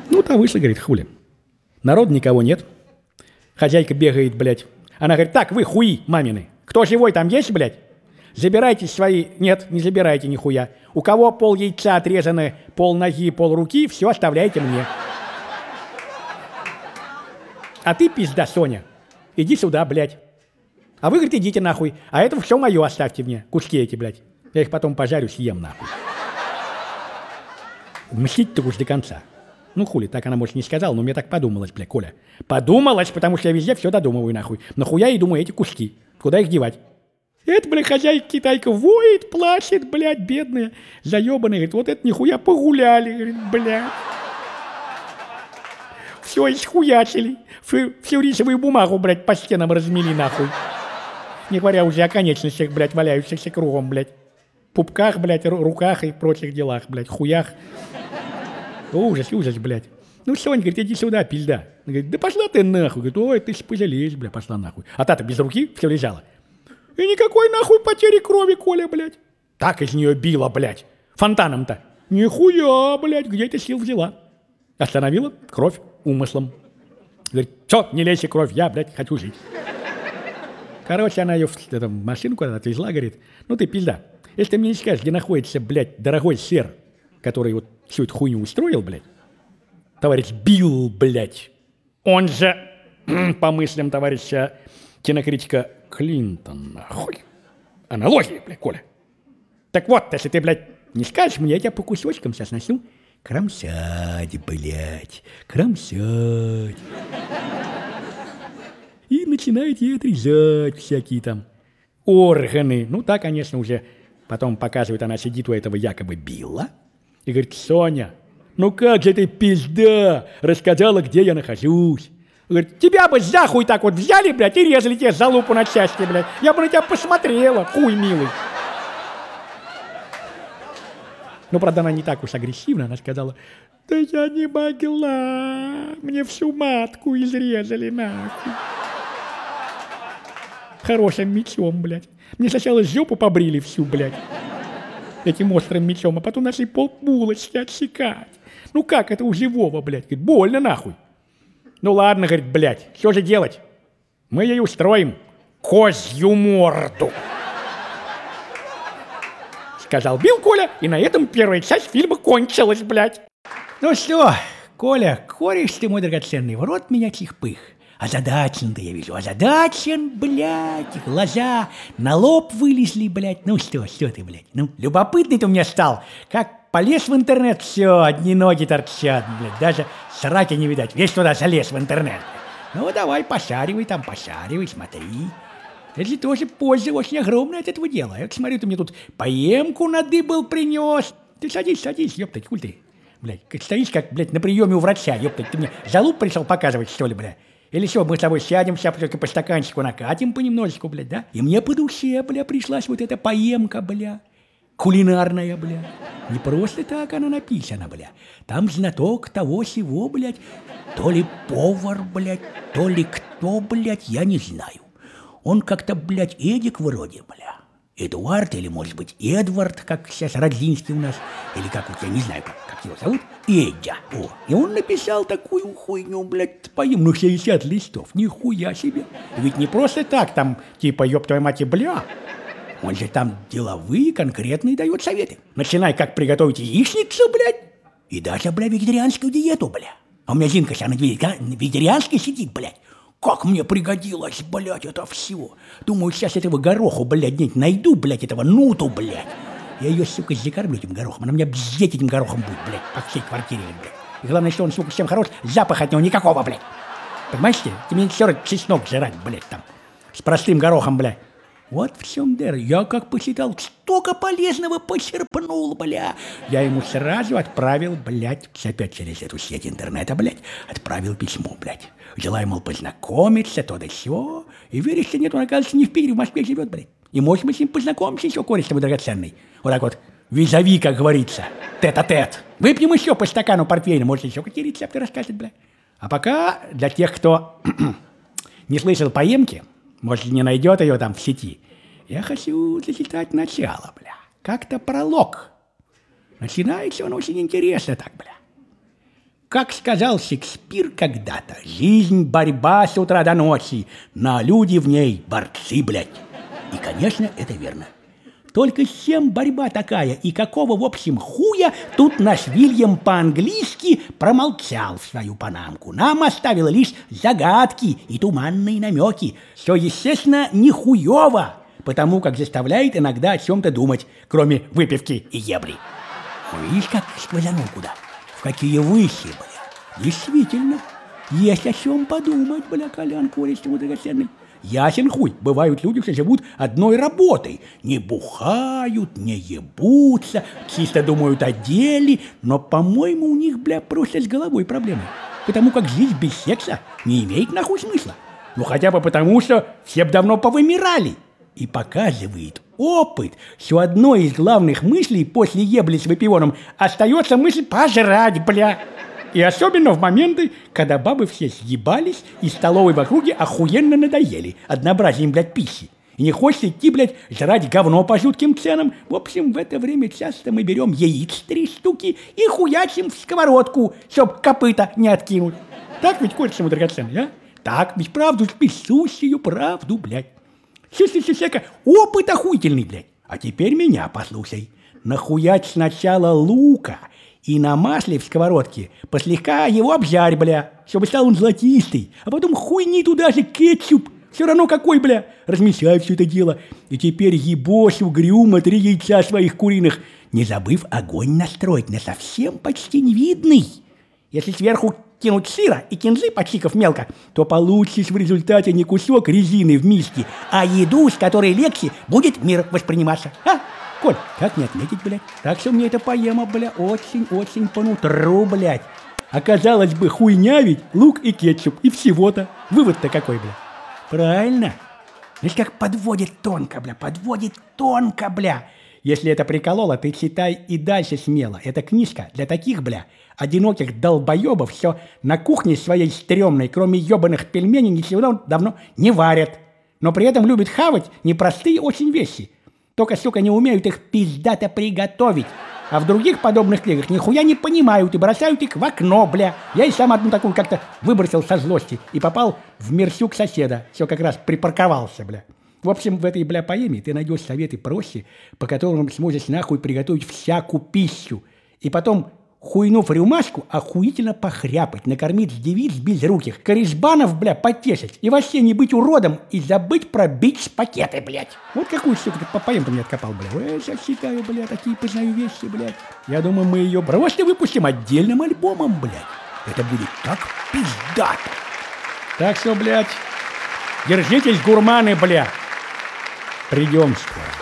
Ну, та вышла, говорит, хули. Народ никого нет. Хозяйка бегает, блядь. Она говорит, так, вы хуи мамины. Кто живой там есть, блядь? Забирайте свои... Нет, не забирайте нихуя. У кого пол яйца отрезаны, пол ноги, пол руки, все оставляйте мне. А ты, пизда, Соня, иди сюда, блядь. А вы, говорит, идите нахуй. А это все мое оставьте мне. Куски эти, блядь. Я их потом пожарю, съем нахуй. Мстить-то уж до конца. Ну, хули, так она, может, не сказала, но мне так подумалось, бля, Коля. Подумалось, потому что я везде все додумываю, нахуй. Нахуя и думаю, эти куски. Куда их девать? Это, бля, хозяйка-китайка воет, плачет, блядь, бедная, заебанная. Говорит, вот это нихуя погуляли, говорит, блядь. Все исхуячили. Всю рисовую бумагу, блядь, по стенам размели, нахуй. Не говоря уже о конечностях, блядь, валяющихся кругом, блядь. Пупках, блядь, руках и прочих делах, блядь, хуях. Ужас, ужас, блядь. Ну, Соня, говорит, иди сюда, пизда. Она говорит, да пошла ты нахуй. Говорит, ой, ты ж пожалеешь, бля, пошла нахуй. А та-то без руки все лежала. И никакой нахуй потери крови, Коля, блядь. Так из нее било, блядь. Фонтаном-то. Нихуя, блядь, где ты сил взяла? Остановила кровь умыслом. Говорит, все, не лейся кровь, я, блядь, хочу жить. Короче, она ее в машину куда-то отвезла, говорит, ну ты пизда. Если ты мне не скажешь, где находится, блядь, дорогой сер, который вот всю эту хуйню устроил, блядь, товарищ Билл, блядь, он же, по мыслям товарища кинокритика Клинтон, нахуй. Аналогия, блядь, Коля. Так вот, если ты, блядь, не скажешь мне, я тебя по кусочкам сейчас начну кромсать, блядь, кромсать. И начинает ей отрезать всякие там органы. Ну, так, конечно, уже потом показывает, она сидит у этого якобы Билла и говорит, Соня, ну как же ты, пизда, рассказала, где я нахожусь. Говорит, тебя бы за хуй так вот взяли, блядь, и резали тебе за лупу на части, блядь. Я бы на тебя посмотрела, хуй милый. Ну, правда, она не так уж агрессивна, она сказала, да я не могла, мне всю матку изрезали нахуй. Хорошим мечом, блядь. Мне сначала жопу побрили всю, блядь, этим острым мечом, а потом нашли полбулочки отсекать. Ну как это у живого, блядь? Говорит, больно нахуй. Ну ладно, говорит, блядь, что же делать? Мы ей устроим козью морду. Сказал Билл Коля, и на этом первая часть фильма кончилась, блядь. Ну что, Коля, кореш ты мой драгоценный, в рот меня чихпых. Озадачен-то я вижу, озадачен, блядь, глаза на лоб вылезли, блядь. Ну что ты, блядь, ну любопытный ты у меня стал. Как полез в интернет, все, одни ноги торчат, блядь, даже сраки не видать, весь туда залез в интернет. Ну давай, пошаривай там, пошаривай, смотри. Это же тоже польза очень огромная от этого дела. Я смотрю, ты мне тут поемку надыбал, принес. Ты садись, ёптать, хуй ты. Блядь, стоишь как, блядь, на приеме у врача, ёптать. Ты мне залуп пришел показывать, что ли, блядь? Или что, мы с тобой сядем, сейчас только по стаканчику накатим понемножечку, блядь, да? И мне по душе, бля, пришлась вот эта поемка, бля, кулинарная, бля. Не просто так она написана, бля. Там знаток того-сего, блядь. То ли повар, блядь, то ли кто, блядь, я не знаю. Он как-то, блядь, Эдик вроде, бля. Эдуард или, может быть, Эдвард, как сейчас Родзинский у нас. Или как, вот я не знаю, как его зовут. Эдя. О. И он написал такую хуйню, блядь, поем. Ну, 60 листов. Нихуя себе. Ведь не просто так там, типа, ёб твою мать и бля. Он же там деловые, конкретные дает советы. Начинай, как приготовить яичницу, блядь. И даже, бля, вегетарианскую диету, бля. А у меня Зинка сейчас на вегетарианской сидит, блядь. Как мне пригодилось, блядь, это все. Думаю, сейчас этого гороху, блядь, где-нибудь найду, блядь, этого нуту, блядь. Я ее, сука, закормлю этим горохом. Она меня бздеть этим горохом будет, блядь, по всей квартире, блядь. И главное, что он, сука, всем хорош, запах от него никакого, блядь. Понимаешь ты? Ты мне все равно чеснок жрать, блядь, там. С простым горохом, блядь. Вот в чем дыр. Я как посчитал, столько полезного почерпнул, бля. Я ему сразу отправил, блядь, опять через эту сеть интернета, блядь, отправил письмо, блядь. Желаю, мол, познакомиться, то да сё. И веришь, что нет, он, оказывается, не в Питере, в Москве живет, блядь. И, может быть, с ним познакомимся еще, кореш тобой драгоценный. Вот так вот, визави, как говорится, тет-а-тет. Выпьем еще по стакану портвейна, может, еще какие рецепты расскажет, бля. А пока для тех, кто не слышал поемки, может, не найдет ее там в сети, я хочу зачитать начало, бля. Как-то пролог. Начинается он очень интересно так, бля. Как сказал Шекспир когда-то, жизнь – борьба с утра до ночи, но люди в ней – борцы, блядь. И, конечно, это верно. Только с чем борьба такая и какого, в общем, хуя тут наш Вильям по-английски промолчал в свою панамку. Нам оставил лишь загадки и туманные намеки, что, естественно, не хуево, потому как заставляет иногда о чем-то думать, кроме выпивки и ебли. Видишь, как сквозанул куда? В какие выси, бля. Действительно, есть о чем подумать, бля, Колян, кореш ты мой драгоценный. Ясен хуй, бывают люди, что живут одной работой. Не бухают, не ебутся, чисто думают о деле, но, по-моему, у них, бля, просто с головой проблемы. Потому как жизнь без секса не имеет нахуй смысла. Ну, хотя бы потому, что все б давно повымирали. И показывает опыт, что одной из главных мыслей после ебли с выпивоном остается мысль пожрать, бля. И особенно в моменты, когда бабы все съебались и столовой в округе охуенно надоели однообразием, блядь, пищи. И не хочется идти, блядь, жрать говно по жутким ценам. В общем, в это время часто мы берем яиц 3 штуки и хуячим в сковородку, чтоб копыта не откинуть. Так ведь, кореш мой драгоценный, а? Так ведь правду, спесущую правду, блядь. Слушай, опыт охуительный, блядь. А теперь меня послушай. Нахуять сначала лука и на масле в сковородке послегка его обжарь, бля, чтобы стал он золотистый. А потом хуйни туда же кетчуп. Все равно какой, бля. Размешай все это дело. И теперь ебошь угрюмо 3 яйца своих куриных, не забыв огонь настроить на совсем почти невидный. Если сверху кинуть сыра и кинзы, почикав мелко, то получишь в результате не кусок резины в миске, а еду, с которой легче будет мир восприниматься. А? Коль, как не отметить, блядь? Так что мне эта поэма, бля, очень-очень по нутру, блядь. Оказалось бы, хуйня ведь, лук и кетчуп, и всего-то. Вывод-то какой, бля? Правильно. Видишь, как подводит тонко, бля. Если это прикололо, ты читай и дальше смело. Эта книжка для таких, бля, одиноких долбоебов, все на кухне своей стрёмной, кроме ебаных пельменей, ничего давно не варят. Но при этом любят хавать непростые очень вещи. Только, сука, не умеют их пиздато приготовить. А в других подобных книгах нихуя не понимают и бросают их в окно, бля. Я и сам одну такую как-то выбросил со злости и попал в мерсюк соседа. Все как раз припарковался, бля. В общем, в этой, бля, поэме ты найдешь советы проще, по которым сможешь нахуй приготовить всякую пищу. И потом, хуйнув рюмашку, охуительно похряпать, накормить девиц безруких, корешбанов, бля, потешить, и вообще не быть уродом и забыть про бич-пакеты, блядь. Вот какую, сука, ты поэм-то мне откопал, бля. Я сейчас читаю, бля, такие познаю вещи, блядь. Я думаю, мы ее просто выпустим отдельным альбомом, блядь. Это будет так пиздато. Так что, блядь, держитесь, гурманы, бля. Придем скоро.